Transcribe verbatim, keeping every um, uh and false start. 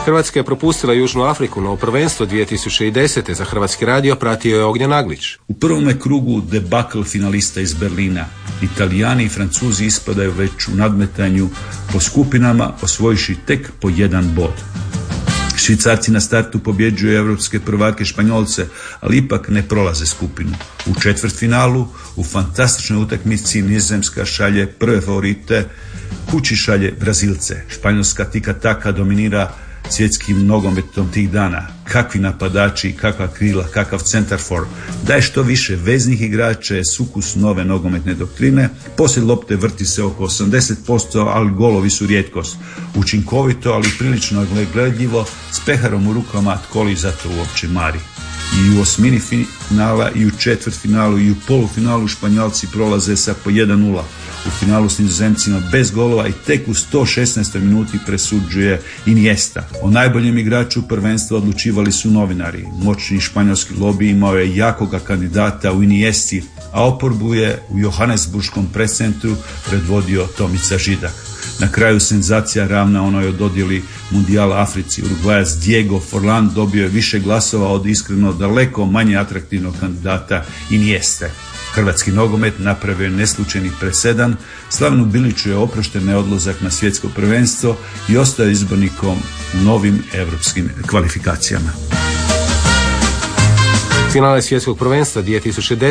Hrvatska je propustila Južnu Afriku, no prvenstvo dvije tisuće desete za Hrvatski radio pratio je Ognjen Naglić. U prvome krugu debakl finalista iz Berlina. Italijani i Francuzi ispadaju već u nadmetanju po skupinama, osvojiši tek po jedan bod. Švicarci na startu pobjeđuju europske prvake Španjolce, ali ipak ne prolaze skupinu. U četvrtfinalu, u fantastičnoj utakmici, Nizozemska šalje prve favorite, kući šalje Brazilce. Španjolska tika taka dominira svjetskim nogometom tih dana. Kakvi napadači, kakva krila, kakav centarfor. Daje što više veznih igrača je sukus nove nogometne doktrine. Poslije lopte vrti se oko osamdeset posto, ali golovi su rijetkost. Učinkovito, ali prilično gledljivo, s peharom u rukama, tko li za to uopće mari. I u osmini finala, i u četvrtfinalu, i u polufinalu Španjolci prolaze sa po jedan nula. U finalu s Nizozemcima bez golova i tek u sto šesnaestoj minuti presuđuje Iniesta. O najboljem igraču prvenstva odlučivali su novinari. Moćni španjolski lobij imao je jakoga kandidata u Iniesti, a oporbu je u Johannesburškom prescentru predvodio Tomica Židak. Na kraju senzacija ravna onoj o dodjeli Mundijala Africi. Urugvajac Diego Forlan dobio je više glasova od iskreno daleko manje atraktivnog kandidata Inieste. Hrvatski nogomet napravio je neslučajni presedan, Slavnu Biliću je oprošten neodlazak na svjetsko prvenstvo i ostao izbornikom u novim europskim kvalifikacijama. Finale svjetskog prvenstva dvije tisuće desete